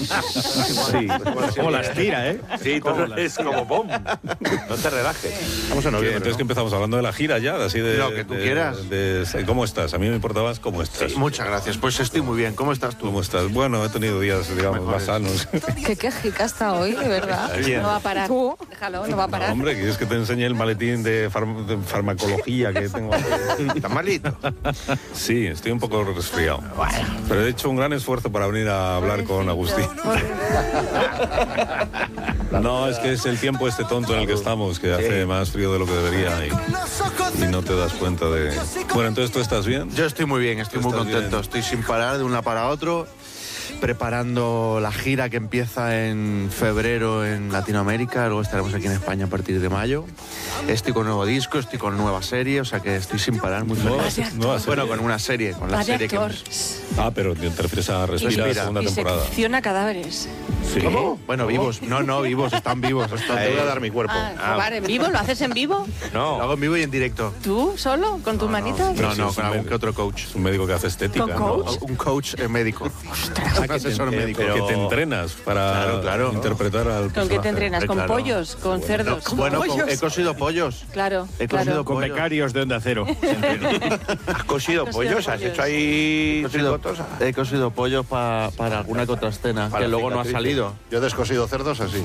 Sí. Como las tira, ¿eh? Sí, todo es como bom. No te relajes. Vamos a noviembre. Entonces que empezamos hablando de la gira ya, así de... Lo que tú quieras. ¿Cómo estás? A mí me importaba cómo estás. Muchas gracias. Pues estoy muy bien. ¿Cómo estás tú? ¿Cómo estás? Bueno, he tenido días, digamos, más sanos. Qué quejica está hoy, de verdad. No va a parar. Tú, déjalo, no va a parar. No, hombre, ¿quieres que te enseñe el maletín de farmacología que tengo? ¿Estás malito? Sí, estoy un poco resfriado. Pero he hecho un gran esfuerzo para venir a hablar con Agustín. No, es que es el tiempo este tonto en el que estamos, que hace más frío de lo que debería y no te das cuenta de... Bueno, entonces, ¿tú estás bien? Yo estoy muy bien, estoy muy contento. Bien. Estoy sin parar de un lado para otro, preparando la gira que empieza en febrero en Latinoamérica, luego estaremos aquí en España a partir de mayo. Estoy con nuevo disco, estoy con nueva serie, o sea que estoy sin parar, muy feliz. Bueno, con una serie, con la serie que... Ah, pero te refieres a Respira, segunda temporada. Disecciona cadáveres. Sí. ¿Cómo? Bueno, vivos. No, vivos, están vivos. Te voy a dar mi cuerpo. ¿En vivo? ¿Lo haces en vivo? Lo hago en vivo y en directo. ¿Tú solo? ¿Con tus manitas? No, con algún que otro coach. Es un médico que hace estética, ¿Con coach? ¿no? Un coach médico. Un asesor médico. Que te entrenas para Claro. interpretar al ¿Con qué te entrenas? ¿Con Claro. pollos? ¿Con cerdos? Bueno, he cosido pollos. Claro, He cosido Con pollos. becarios de Onda Cero. ¿Has cosido pollos? ¿Has hecho ahí tricotos? He cosido pollos para alguna que otra escena, que luego no ha salido. Yo he descosido cerdos así.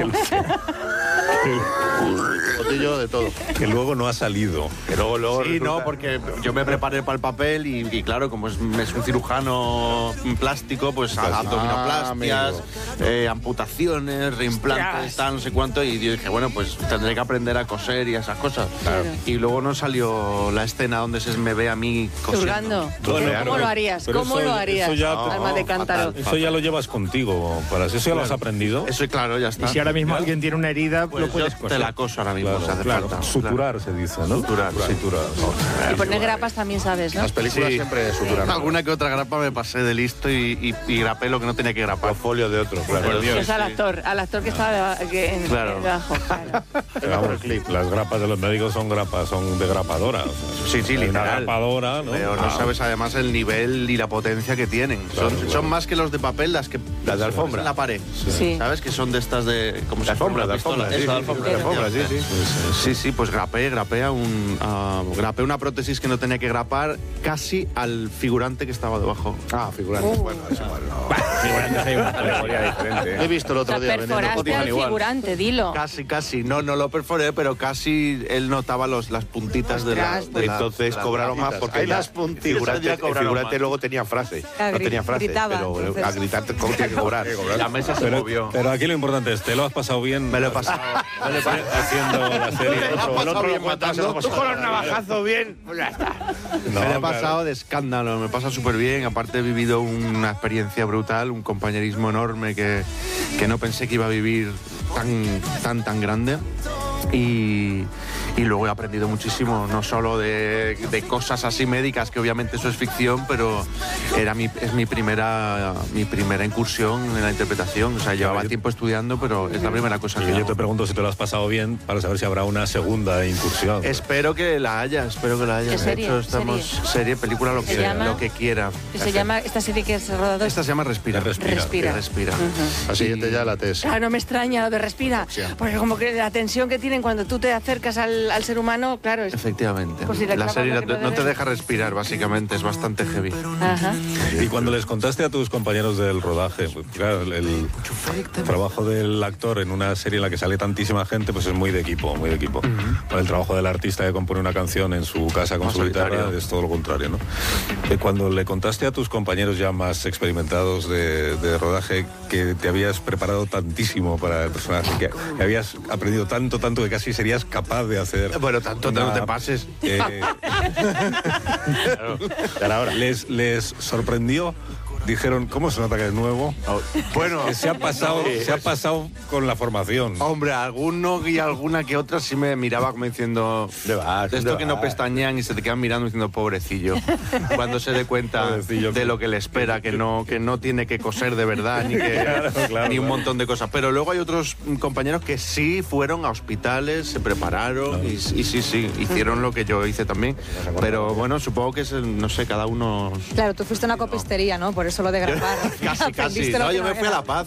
Botillo de todo. Que luego no ha salido. Que luego Sí, no, porque yo me preparé para el papel y claro, como es un cirujano plástico, pues abdominoplastias, amputaciones, reimplantes, tal, no sé cuánto, y yo dije, bueno, pues tendré que aprender a coser y esas cosas. Claro. Y luego no salió la escena donde se me ve a mí cosiendo. Hurgando. Bueno, ¿Cómo lo harías? pero ¿Cómo eso- lo harías? eso ya- Alma de cántaro. Eso ya lo llevas contigo, para eso ya lo has aprendido. Eso, claro, ya está. Y si ahora mismo alguien tiene una herida, Pues lo yo puedes te coser. la coso ahora mismo, Claro, si hace claro. falta. Suturar se dice, ¿no? Suturar, sí. Suturar. Y poner grapas también sabes, ¿no? Las películas Sí. siempre suturan. Alguna que otra grapa me pasé de listo y grapé lo que no tenía que grapar. folio de otro, claro. Por Dios. Es al actor que estaba Claro. debajo. Claro. Pero vamos, las grapas de los médicos son grapas, son de grapadora. O sea, Sí, hay una literal. grapadora, ¿no? Pero no sabes además el nivel y la potencia que tienen. Claro, Son más que los de papel, las de alfombra. en la pared. Sí. ¿Sabes? Que son de estas de... como si alfombra, fuera una pistola. sí, Eso, sí, de alfombra. de alfombra, sí, sí. Sí, pues grapé una prótesis que no tenía que grapar casi al figurante que estaba debajo. Ah, figurante. Bueno, es igual. No. Figurantes hay una categoría diferente. He visto el O otro sea, día vendiendo perforaste al igual. figurante, dilo. Casi. No lo perforé, pero casi él notaba las puntitas de la... Ostras. de la- Entonces de las cobraron más grapitas. porque Ahí ya las puntitas el figurante, ya cobraron el figurante más. luego tenía frase. Ah, No tenía frase, gritaba, pero entonces. a gritar cómo tiene que cobrar. La mesa se movió. Pero aquí lo importante es, ¿te lo has pasado bien? Me lo he pasado. Haciendo la serie. El otro bien matando. Tú con los navajazos bien, pues ya está. No, Me lo he claro. pasado de escándalo, me pasa súper bien. Aparte he vivido una experiencia brutal, un compañerismo enorme que no pensé que iba a vivir tan grande. Y luego he aprendido muchísimo, no solo de cosas así médicas, que obviamente eso es ficción, pero es mi primera incursión en la interpretación. O sea, llevaba tiempo estudiando, pero es la primera cosa que Y yo hago. te pregunto si te lo has pasado bien para saber si habrá una segunda incursión. Espero que la haya. ¿Qué De serie? hecho, estamos serie, película, lo ¿Se llama? que quiera. Se llama esta serie que es rodado. Esta se llama Respira. Respira. Respira. La siguiente ya la TES. Claro, no me extraña lo de respira, porque como que la tensión que tienen cuando tú te acercas al ser humano, claro, es... Efectivamente. Pues si la la clava serie lo que no no te debe. deja respirar, básicamente. Es bastante heavy. Ajá. Y cuando les contaste a tus compañeros del rodaje, pues, claro, el trabajo del actor en una serie en la que sale tantísima gente, pues es muy de equipo, muy de equipo. El trabajo del artista que compone una canción en su casa con Más su guitarra solitario. es todo lo contrario, ¿no? Cuando le contaste a tus compañeros ya más experimentados de rodaje que te habías preparado tantísimo para el personaje, que habías aprendido tanto que casi serías capaz de hacer... Bueno, tanto no te pases. Les sorprendió. Dijeron, ¿cómo se nota que es nuevo? Bueno, Que se ha pasado con la formación. hombre, alguno y alguna que otra sí me miraba como diciendo... ¿Dónde vas? De esto ¿Dónde que no vas? pestañean y se te quedan mirando diciendo pobrecillo. Cuando se dé cuenta Pobrecillo. de lo que le espera, que no tiene que coser de verdad, ni un montón de cosas. Pero luego hay otros compañeros que sí fueron a hospitales, se prepararon y sí, hicieron lo que yo hice también. Pero bueno, supongo que es, no sé, cada uno... Claro, tú fuiste a una copistería, ¿no? Por eso lo de grabar. Casi. Aprendiste lo No, que yo me era. fui a La Paz.